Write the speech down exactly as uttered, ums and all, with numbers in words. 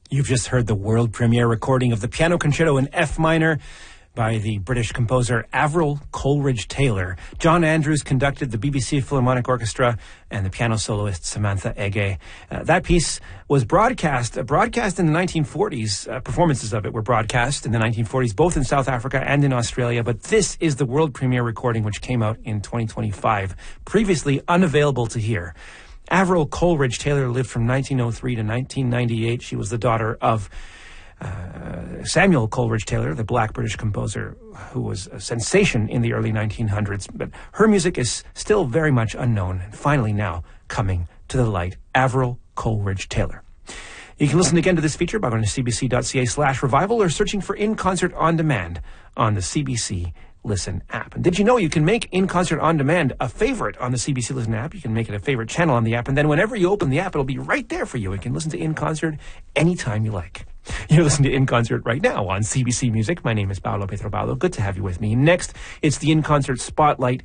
You've just heard the world premiere recording of the piano concerto in F minor by the British composer Avril Coleridge-Taylor. John Andrews conducted the B B C Philharmonic Orchestra and the piano soloist Samantha Ege. Uh, that piece was broadcast, uh, broadcast in the nineteen forties. Uh, performances of it were broadcast in the nineteen forties, both in South Africa and in Australia. But this is the world premiere recording, which came out in twenty twenty-five, previously unavailable to hear. Avril Coleridge-Taylor lived from nineteen oh three to nineteen ninety-eight. She was the daughter of Uh, Samuel Coleridge-Taylor, the black British composer who was a sensation in the early nineteen hundreds. But her music is still very much unknown, and finally now coming to the light. Avril Coleridge-Taylor. You can listen again to this feature by going to cbc.ca slash revival or searching for In Concert On Demand on the C B C Listen app. And did you know you can make In Concert On Demand a favorite on the C B C Listen app? You can make it a favorite channel on the app, and then whenever you open the app, it'll be right there for you. You can listen to In Concert anytime you like. You're listening to In Concert right now on C B C Music. My name is Paolo Petropaolo. Good to have you with me. Next, it's the In Concert Spotlight.